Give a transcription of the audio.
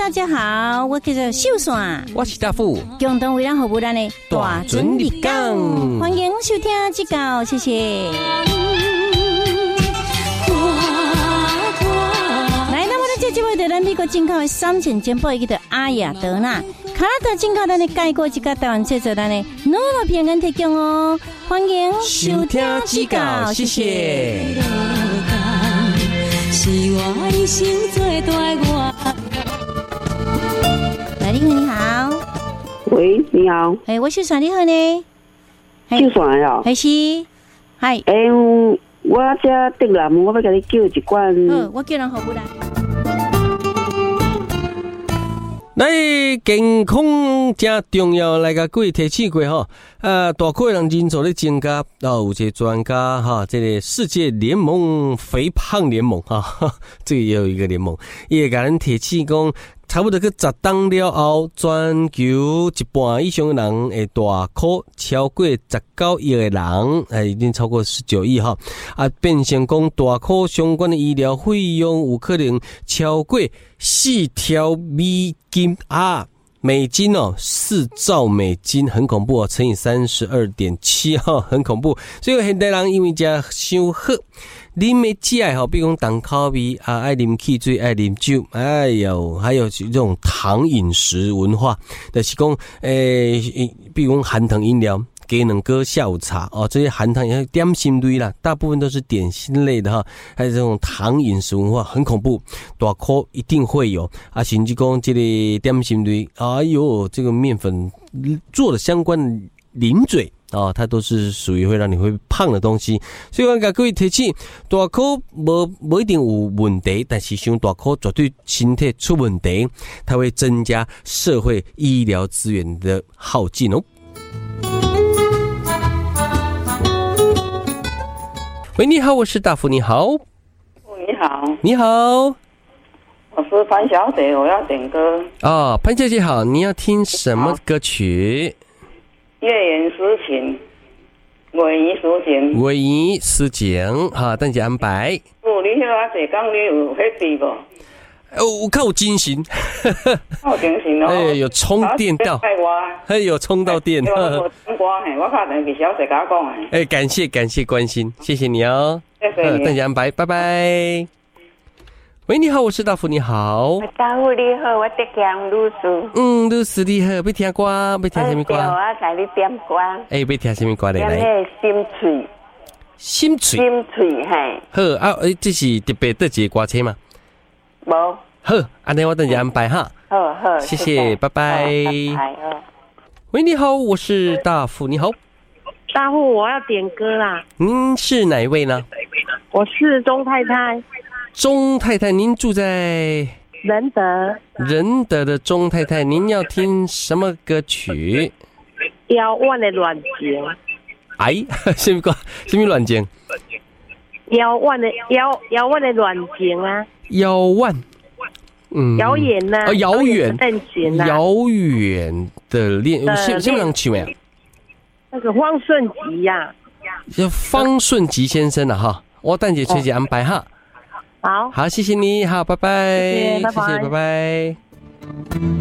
大家好，我叫做秀伞， 我是大富， 共同为咱服务咱的大准日讲，欢迎收听指教，谢谢。来，那么这位的咱美国进口的3千件宝，一个阿雅德纳，卡拉特进口咱的盖过一个台湾制作咱的努诺平安提供哦，欢迎收听指教，谢谢。是我一生最大我。来，你好，你好。 喂，你好。 我秀伞，你好呢？ 秀伞呀？ 还是？嗨。 我这订了，我要给你叫一罐。 我叫人服务来。 来，健康真重要，来个各位提醒过吼，大块人人数咧增加，有些专家哈，这个世界联盟肥胖联盟哈，这个也有一个联盟，也给人提醒讲，差不多去10档了后，全球一半以上的人会大块，超过19亿的人，已经超过19亿哈，变成讲大块相关的医疗费用有可能超过4条美金美金哦，4兆美金，很恐怖哦，乘以32.7哈，很恐怖。所以现代人因为吃伤好，啉的食的吼，比如讲重口味爱啉汽水，爱啉酒，哎呦，还有这种糖饮食文化，就是讲比如讲含糖饮料。鸡卵糕下午茶哦，这些含糖也点心类啦，大部分都是点心类的哈，还有这种糖饮食文化很恐怖，大颗一定会有甚至讲这个点心类，哎呦，这个面粉做的相关的零嘴它都是属于会让你会胖的东西，所以我给各位提醒，大颗不一定有问题，但是伤大颗绝对身体出问题，它会增加社会医疗资源的耗尽哦。喂，你好，我是大福，你好。 你好， 你好， 我是潘小姐，我要点歌。 潘小姐好，你要听什么歌曲？ 月圆诗情，尾鱼抒情。 尾鱼抒情，好，等下安排。 你好，坐讲你有迄地无？ 我看我精神， 有精神哦， 有充电到，有充到电。 我看两个小姐甲我讲感谢关心，谢谢你哦。 谢谢你， 等下安排，拜拜。喂，你好，我是大福，你好。 大福你好，我在讲律师。 律师你好，要听歌，要听什么歌？ 我给你点歌。 要听什么歌来？ 点心脆。心脆，嘿。 好这是特别的一个歌车吗？ 无。 好，安尼我等下安排哈。 好， 谢谢，拜拜。喂，你好，我是大福，你好。 大福，我要点歌啦。 您是哪一位呢？ 我是钟太太。 钟太太，您住在仁德的钟太太，您要听什么歌曲？ 遥远的恋情。 什么歌？什么恋情？ 遥远的恋情啊。遥远呐， 遥远的恋，什么人唱的？ 那个方顺吉呀， 方顺吉先生啊哈，我等下吹姐安排哈。好，谢谢你，好，拜拜，谢谢，拜拜。